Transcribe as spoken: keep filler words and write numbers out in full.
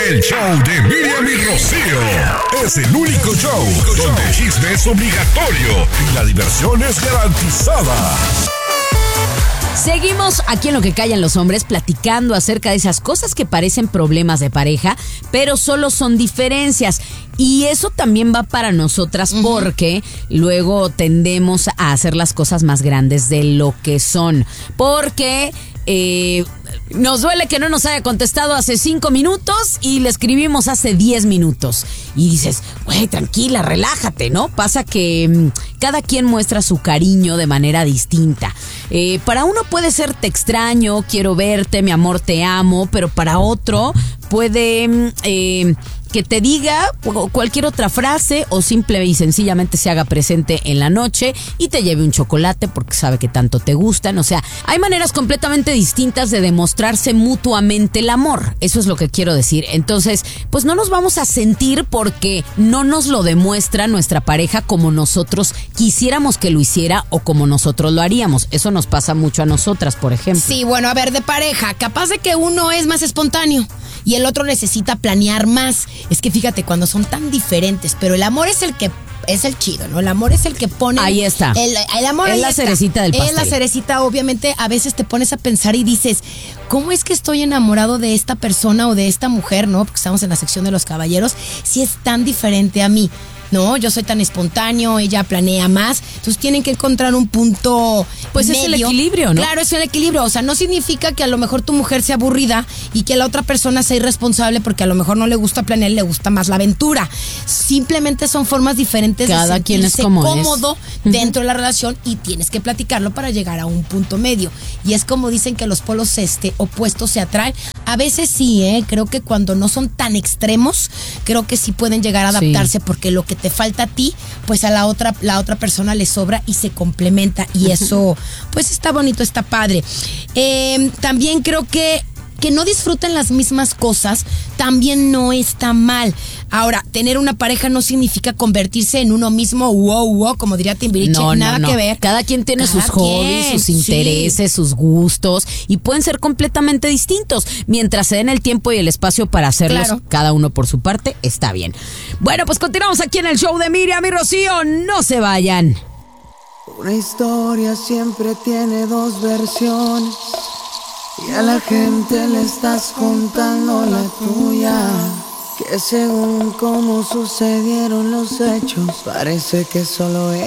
El show de Miriam y Rocío es el único show donde el chisme es obligatorio y la diversión es garantizada. Seguimos aquí en Lo que callan los hombres platicando acerca de esas cosas que parecen problemas de pareja, pero solo son diferencias. Y eso también va para nosotras uh-huh. porque luego tendemos a hacer las cosas más grandes de lo que son. Porque eh, nos duele que no nos haya contestado hace cinco minutos y le escribimos hace diez minutos. Y dices, güey, tranquila, relájate, ¿no? Pasa que mmm, cada quien muestra su cariño de manera distinta. Eh, para uno puede ser te extraño, quiero verte, mi amor, te amo, pero para otro puede eh, que te diga cualquier otra frase o simple y sencillamente se haga presente en la noche y te lleve un chocolate porque sabe que tanto te gustan. O sea, hay maneras completamente distintas de demostrarse mutuamente el amor. Eso es lo que quiero decir. Entonces, pues no nos vamos a sentir porque no nos lo demuestra nuestra pareja como nosotros quisiéramos que lo hiciera o como nosotros lo haríamos. Eso nos pasa mucho a nosotras, por ejemplo. Sí, bueno, a ver, de pareja, capaz de que uno es más espontáneo y el otro necesita planear más. Es que fíjate, cuando son tan diferentes, pero el amor es el que es el chido, ¿no? El amor es el que pone... Ahí está. El, el amor es ahí la está. cerecita del pastel. Es la cerecita, obviamente, a veces te pones a pensar y dices, ¿cómo es que estoy enamorado de esta persona o de esta mujer, no? Porque estamos en la sección de los caballeros, si es tan diferente a mí. No, yo soy tan espontáneo, ella planea más. Entonces tienen que encontrar un punto Pues medio. Es el equilibrio, ¿no? Claro, es el equilibrio. O sea, no significa que a lo mejor tu mujer sea aburrida y que la otra persona sea irresponsable porque a lo mejor no le gusta planear, le gusta más la aventura. Simplemente son formas diferentes Cada de sentirse quien es como cómodo es. dentro de la relación y tienes que platicarlo para llegar a un punto medio. Y es como dicen que los polos este, opuestos se atraen. A veces sí, ¿eh? Creo que cuando no son tan extremos, creo que sí pueden llegar a adaptarse, sí. Porque lo que te falta a ti, pues a la otra, la otra persona le sobra y se complementa. Y eso, pues está bonito, está padre. Eh, también creo que que no disfruten las mismas cosas también no está mal. Ahora, tener una pareja no significa convertirse en uno mismo, wow, wow, como diría Timbiriche, no, nada no, no. que ver. Cada quien tiene Cada sus hobbies, quien, sus intereses, sí. sus gustos y pueden ser completamente distintos. Mientras se den el tiempo y el espacio para hacerlos, claro. Cada uno por su parte, está bien. Bueno, pues continuamos aquí en el show de Miriam y Rocío. No se vayan. Una historia siempre tiene dos versiones. Y a la gente le estás contando la tuya, que según cómo sucedieron los hechos, parece que solo es